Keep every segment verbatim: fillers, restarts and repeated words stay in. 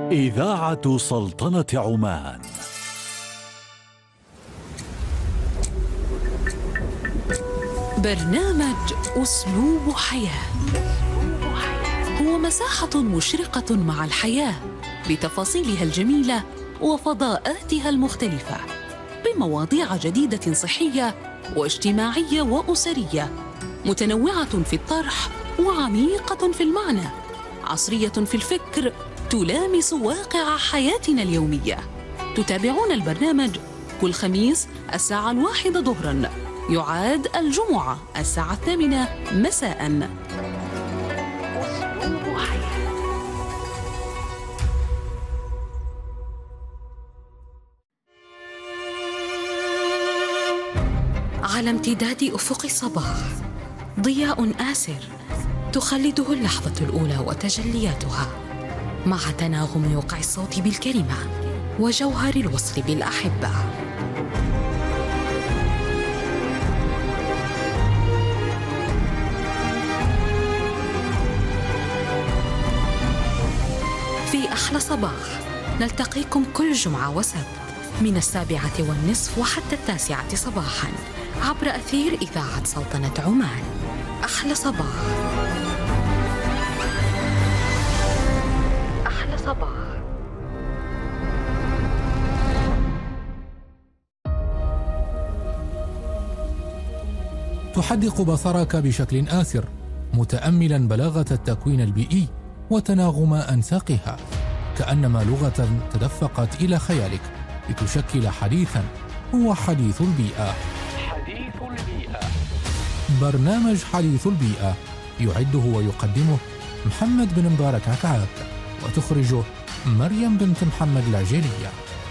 إذاعة سلطنة عمان. برنامج أسلوب حياة هو مساحة مشرقة مع الحياة بتفاصيلها الجميلة وفضاءاتها المختلفة، بمواضيع جديدة صحية واجتماعية وأسرية، متنوعة في الطرح وعميقة في المعنى، عصرية في الفكر، تلامس واقع حياتنا اليومية. تتابعون البرنامج كل خميس الساعة الواحدة ظهراً، يعاد الجمعة الساعة الثامنة مساءً. أسلوب حياة. على امتداد أفق الصباح ضياء آسر تخلده اللحظة الأولى وتجلياتها، مع تناغم يوقع الصوت بالكلمة وجوهر الوصل بالأحبة. في أحلى صباح نلتقيكم كل جمعة وسبت من السابعة والنصف وحتى التاسعة صباحا عبر أثير إذاعة سلطنة عمان. أحلى صباح. أحلى صباح. تحدق بصرك بشكل آسر، متأملا بلاغة التكوين البيئي وتناغم أنساقها، كأنما لغة تدفقت إلى خيالك لتشكل حديثا هو حديث البيئة. حديث البيئة، برنامج حديث البيئة يعده ويقدمه محمد بن مبارك عكعاك، وتخرجه مريم بنت محمد العجيرية.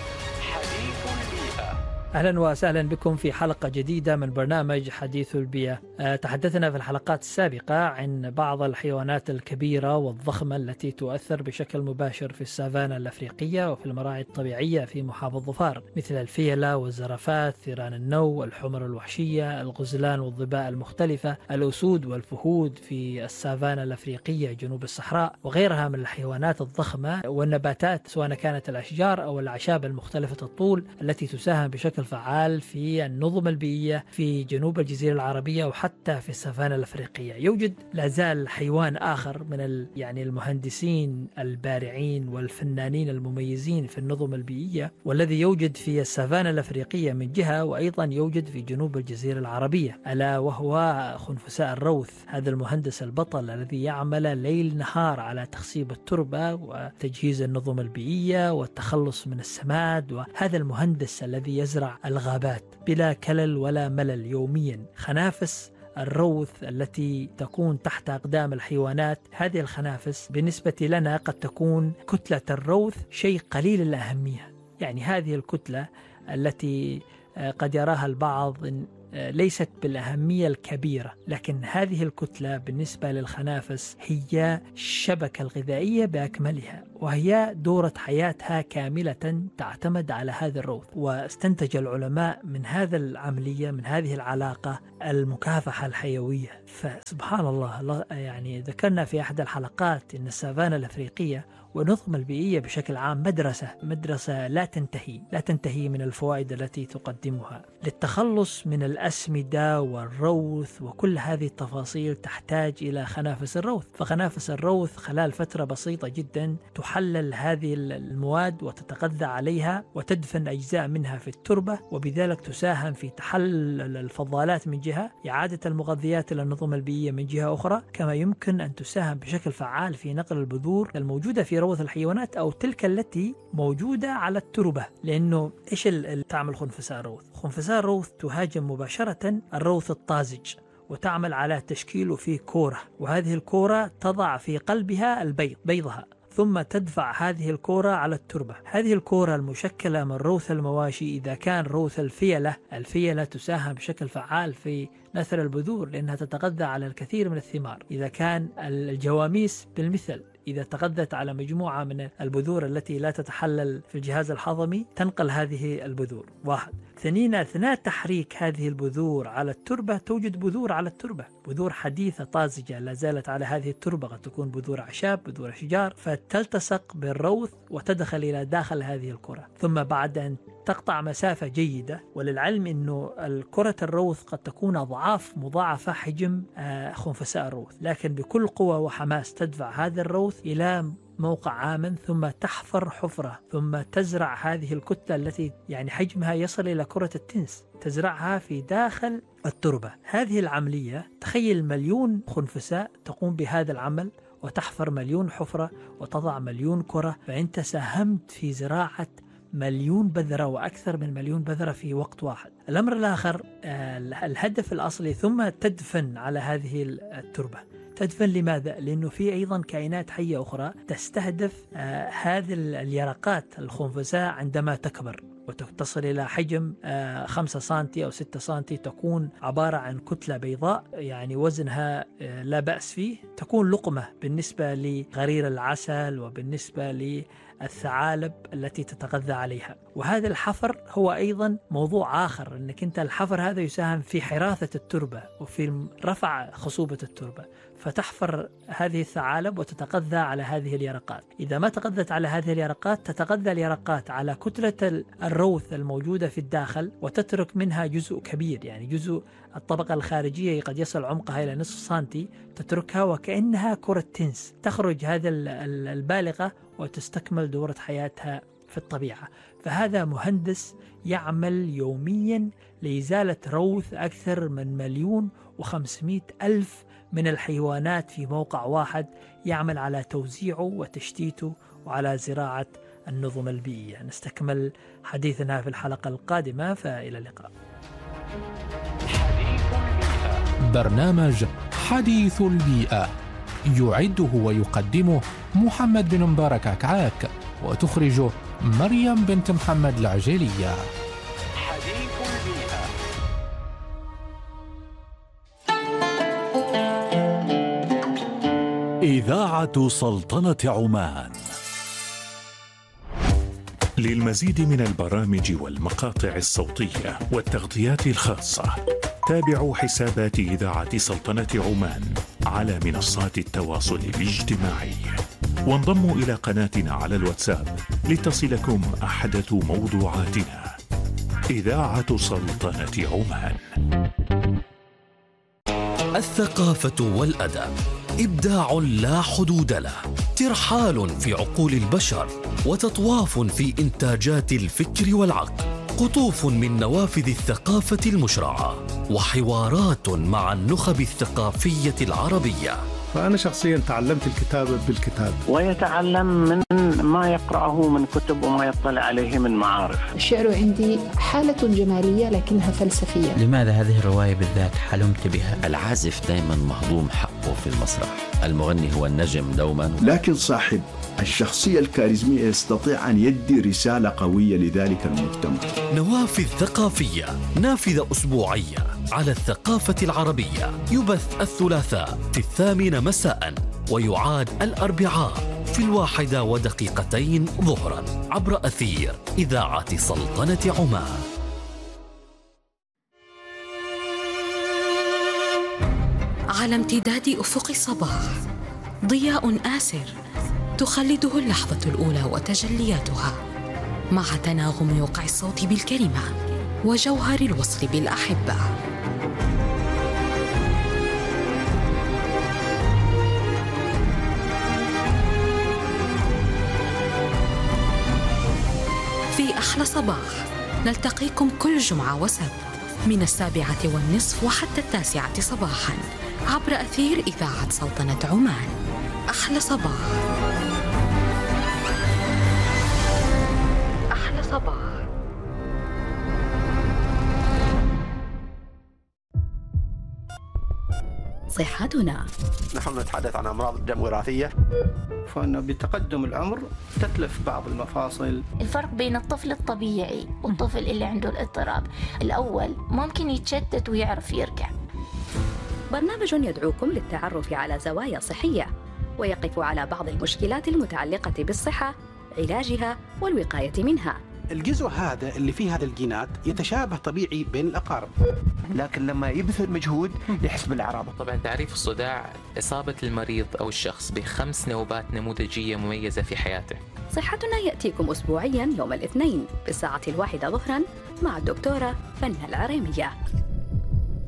أهلا وسهلا بكم في حلقة جديدة من برنامج حديث البيئة. أه تحدثنا في الحلقات السابقة عن بعض الحيوانات الكبيرة والضخمة التي تؤثر بشكل مباشر في السافانا الأفريقية وفي المراعي الطبيعية في محافظة ظفار، مثل الفيلة والزرافات، ثيران النو، الحمر الوحشية، الغزلان والظباء المختلفة، الأسود والفهود في السافانا الأفريقية جنوب الصحراء، وغيرها من الحيوانات الضخمة والنباتات، سواء كانت الأشجار أو الأعشاب المختلفة الطول التي تساهم بشكل فعال في النظم البيئية في جنوب الجزيرة العربية وحتى في السافانا الأفريقية. يوجد لازال حيوان آخر من ال يعني المهندسين البارعين والفنانين المميزين في النظم البيئية، والذي يوجد في السافانا الأفريقية من جهة، وأيضا يوجد في جنوب الجزيرة العربية، ألا وهو خنفساء الروث، هذا المهندس البطل الذي يعمل ليل نهار على تخصيب التربة وتجهيز النظم البيئية والتخلص من السماد، وهذا المهندس الذي يزرع الغابات بلا كلل ولا ملل يوميا. خنافس الروث التي تكون تحت أقدام الحيوانات، هذه الخنافس بالنسبة لنا قد تكون كتلة الروث شيء قليل الأهمية، يعني هذه الكتلة التي قد يراها البعض ليست بالأهمية الكبيرة، لكن هذه الكتلة بالنسبة للخنافس هي الشبكة الغذائية بأكملها، وهي دورة حياتها كاملة تعتمد على هذا الروث. واستنتج العلماء من هذا العملية، من هذه العلاقة، المكافحة الحيوية. فسبحان الله، يعني ذكرنا في أحد الحلقات أن السافانا الأفريقية والنظم البيئية بشكل عام مدرسة مدرسة لا تنتهي لا تنتهي من الفوائد التي تقدمها. للتخلص من الأسمدة والروث وكل هذه التفاصيل تحتاج إلى خنافس الروث، فخنافس الروث خلال فترة بسيطة جدا تحلل هذه المواد وتتغذى عليها وتدفن أجزاء منها في التربة، وبذلك تساهم في تحلل الفضلات من جهة، إعادة المغذيات إلى النظم البيئية من جهة أخرى، كما يمكن أن تساهم بشكل فعال في نقل البذور الموجودة في روث الحيوانات أو تلك التي موجودة على التربة. لأنه إيش اللي تعمل خنفساء الروث؟ خنفساء الروث تهاجم مباشرة الروث الطازج وتعمل على تشكيله في كورة، وهذه الكورة تضع في قلبها البيض بيضها، ثم تدفع هذه الكورة على التربة. هذه الكورة المشكلة من روث المواشي، إذا كان روث الفيلة الفيلة تساهم بشكل فعال في نثر البذور لأنها تتغذى على الكثير من الثمار. إذا كان الجواميس بالمثل إذا تغذت على مجموعة من البذور التي لا تتحلل في الجهاز الهضمي تنقل هذه البذور. واحد. ثانيا، أثناء تحريك هذه البذور على التربة توجد بذور على التربة، بذور حديثة طازجة لا زالت على هذه التربة، قد تكون بذور أعشاب، بذور أشجار، فتلتصق بالروث وتدخل إلى داخل هذه الكرة. ثم بعد أن تقطع مسافة جيدة، وللعلم أنه الكرة الروث قد تكون أضعاف مضاعفة حجم خنفساء الروث، لكن بكل قوة وحماس تدفع هذا الروث إلى موقع آمن، ثم تحفر حفرة، ثم تزرع هذه الكتلة التي يعني حجمها يصل إلى كرة التنس، تزرعها في داخل التربة. هذه العملية تخيل مليون خنفساء تقوم بهذا العمل وتحفر مليون حفرة وتضع مليون كرة، فأنت ساهمت في زراعة مليون بذرة وأكثر من مليون بذرة في وقت واحد. الأمر الآخر الهدف الأصلي ثم تدفن على هذه التربة. تدفن لماذا؟ لأنه في أيضا كائنات حية أخرى تستهدف آه هذه اليرقات الخنفساء عندما تكبر وتصل إلى حجم آه خمسة سنتي أو ستة سنتي، تكون عبارة عن كتلة بيضاء يعني وزنها آه لا بأس فيه، تكون لقمة بالنسبة لغرير العسل وبالنسبة للثعالب التي تتغذى عليها. وهذا الحفر هو أيضا موضوع آخر، أنك أنت الحفر هذا يساهم في حراثة التربة وفي رفع خصوبة التربة، فتحفر هذه الثعالب وتتغذى على هذه اليرقات. إذا ما تغذت على هذه اليرقات تتغذى اليرقات على كتلة الروث الموجودة في الداخل وتترك منها جزء كبير، يعني جزء الطبقة الخارجية قد يصل عمقها إلى نصف سنتي، تتركها وكأنها كرة تنس، تخرج هذا البالغة وتستكمل دورة حياتها في الطبيعة. فهذا مهندس يعمل يوميا لإزالة روث أكثر من مليون وخمسمائة ألف من الحيوانات في موقع واحد، يعمل على توزيعه وتشتيته وعلى زراعة النظم البيئية. نستكمل حديثنا في الحلقة القادمة، فإلى اللقاء. برنامج حديث البيئة يعده ويقدمه محمد بن مبارك عكعاك، وتخرجه مريم بنت محمد العجيلية. حديث البيئة. إذاعة سلطنة عمان. للمزيد من البرامج والمقاطع الصوتية والتغطيات الخاصة تابعوا حسابات إذاعة سلطنة عمان على منصات التواصل الاجتماعي، وانضموا إلى قناتنا على الواتساب لتصلكم أحدث موضوعاتنا. إذاعة سلطنة عمان. الثقافة والأدب إبداع لا حدود له، ترحال في عقول البشر وتطواف في إنتاجات الفكر والعقل، قطوف من نوافذ الثقافة المشرعة، وحوارات مع النخب الثقافية العربية. فأنا شخصيا تعلمت الكتابة بالكتاب، ويتعلم من ما يقرأه من كتب وما يطلع عليه من معارف. الشعر عندي حالة جمالية لكنها فلسفية. لماذا هذه الرواية بالذات حلمت بها؟ العازف دائما مهضوم حقه في المسرح، المغني هو النجم دوما، لكن صاحب الشخصية الكاريزمية يستطيع أن يدي رسالة قوية لذلك المجتمع. نوافذ ثقافية، نافذة أسبوعية على الثقافة العربية، يبث الثلاثاء في الثامنة مساء، ويعاد الأربعاء في الواحدة ودقيقتين ظهرا عبر أثير إذاعة سلطنة عمان. على امتداد أفق الصباح ضياء آسر تخلده اللحظة الأولى وتجلياتها، مع تناغم يوقع الصوت بالكلمة وجوهر الوصل بالأحبة. في أحلى صباح نلتقيكم كل جمعة وسبت من السابعة والنصف وحتى التاسعة صباحاً عبر أثير إذاعة سلطنة عمان. أحلى صباح. أحلى صباح. صحتنا. نحن نتحدث عن أمراض الدم وراثية، فإنه بتقدم العمر تتلف بعض المفاصل. الفرق بين الطفل الطبيعي والطفل اللي عنده الاضطراب، الأول ممكن يتشتت ويعرف يرجع. برنامج يدعوكم للتعرف على زوايا صحية ويقف على بعض المشكلات المتعلقة بالصحة، علاجها والوقاية منها. الجزء هذا اللي فيه هذه الجينات يتشابه طبيعي بين الأقارب، لكن لما يبذل مجهود يحس بالأعراض. طبعا تعريف الصداع إصابة المريض أو الشخص بخمس نوبات نموذجية مميزة في حياته. صحتنا يأتيكم أسبوعيا يوم الاثنين بالساعة الواحدة ظهرا مع الدكتورة فنة العريمية.